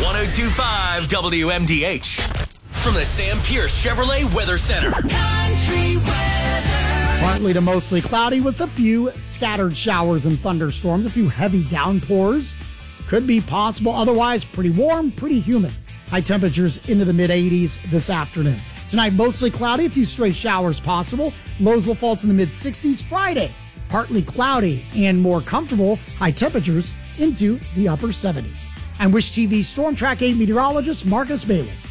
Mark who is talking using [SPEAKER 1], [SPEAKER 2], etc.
[SPEAKER 1] 1025 WMDH. From the Sam Pierce Chevrolet Weather Center.
[SPEAKER 2] Country weather.
[SPEAKER 3] Partly to mostly cloudy with a few scattered showers and thunderstorms. A few heavy downpours could be possible. Otherwise, pretty warm, pretty humid. High temperatures into the mid-80s this afternoon. Tonight, mostly cloudy, a few stray showers possible. Lows will fall to the mid-60s. Friday, partly cloudy and more comfortable. High temperatures into the upper 70s. I'm Wish TV Storm Track 8 meteorologist Marcus Bailey.